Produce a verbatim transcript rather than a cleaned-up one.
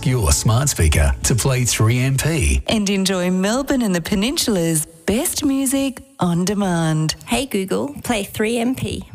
ask your smart speaker to play three M P. And enjoy Melbourne and the Peninsula's best music on demand. Hey Google, play three M P.